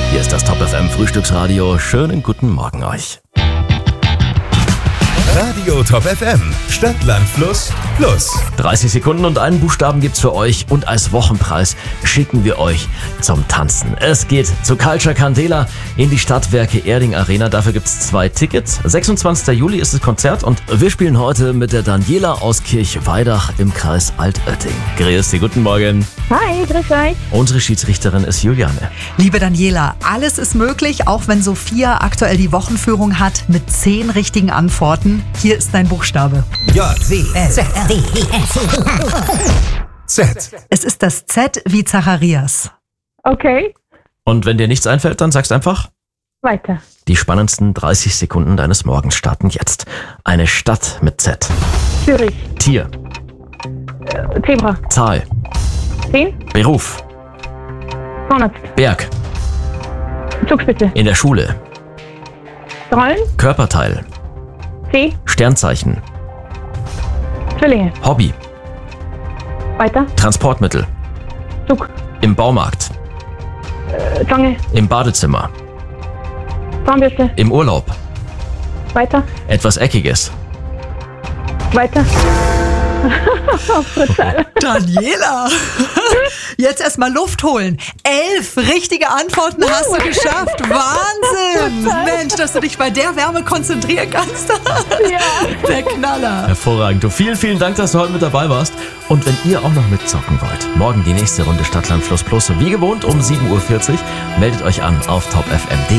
Hier ist das Top FM Frühstücksradio. Schönen guten Morgen euch. Radio Top FM. Stadt, Land, Fluss, Plus. 30 Sekunden und einen Buchstaben gibt's für euch und als Wochenpreis schicken wir euch zum Tanzen. Es geht zu Culture Candela in die Stadtwerke Erding Arena. Dafür gibt's 2 Tickets. 26. Juli ist das Konzert und wir spielen heute mit der Daniela aus Kirchweidach im Kreis Altötting. Grüß dich, guten Morgen. Hi, grüß euch. Unsere Schiedsrichterin ist Juliane. Liebe Daniela, alles ist möglich, auch wenn Sophia aktuell die Wochenführung hat mit 10 richtigen Antworten. Hier ist dein Buchstabe. J, C, S, D, E, F, Z. Es ist das Z wie Zacharias. Okay, Und wenn dir nichts einfällt, dann sagst einfach. weiter. Die spannendsten 30 Sekunden deines Morgens starten jetzt. Eine Stadt mit Z. Zürich, Tier. Zebra, Zahl. 10, Beruf. Zahnarzt, Berg. Zugspitze, In der Schule. Rollen, Körperteil. C, Sternzeichen. Zwillinge, Hobby. weiter, Transportmittel. Zug, Im Baumarkt. Zange, Im Badezimmer. Zahnbürste, Im Urlaub. weiter, Etwas Eckiges. weiter. Verzeihung. Daniela, jetzt erstmal Luft holen. 11 richtige Antworten hast du geschafft. Wahnsinn. Mensch, dass du dich bei der Wärme konzentrieren kannst. Ja. Der Knaller. Hervorragend. Du, vielen Dank, dass du heute mit dabei warst. Und wenn ihr auch noch mitzocken wollt, morgen die nächste Runde Stadtland Fluss Plus. Wie gewohnt um 7.40 Uhr. Meldet euch an auf topfm.de.